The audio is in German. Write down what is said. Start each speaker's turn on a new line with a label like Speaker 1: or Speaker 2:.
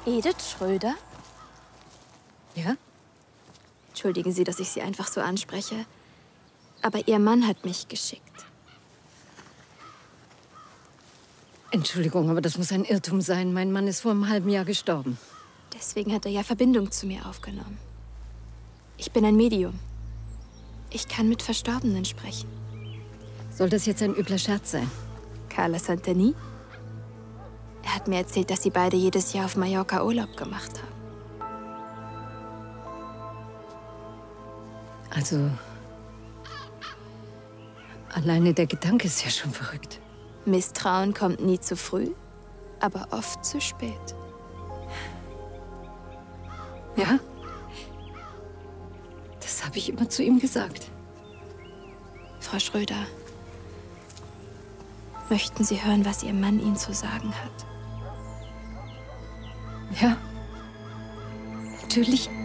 Speaker 1: Edith Schröder?
Speaker 2: Ja?
Speaker 1: Entschuldigen Sie, dass ich Sie einfach so anspreche. Aber Ihr Mann hat mich geschickt.
Speaker 2: Entschuldigung, aber das muss ein Irrtum sein. Mein Mann ist vor einem halben Jahr gestorben.
Speaker 1: Deswegen hat er ja Verbindung zu mir aufgenommen. Ich bin ein Medium. Ich kann mit Verstorbenen sprechen.
Speaker 2: Soll das jetzt ein übler Scherz sein?
Speaker 1: Carla Santani? Er hat mir erzählt, dass Sie beide jedes Jahr auf Mallorca Urlaub gemacht haben.
Speaker 2: Also, alleine der Gedanke ist ja schon verrückt.
Speaker 1: Misstrauen kommt nie zu früh, aber oft zu spät.
Speaker 2: Ja? Das habe ich immer zu ihm gesagt.
Speaker 1: Frau Schröder, möchten Sie hören, was Ihr Mann Ihnen zu sagen hat?
Speaker 2: Ja, natürlich.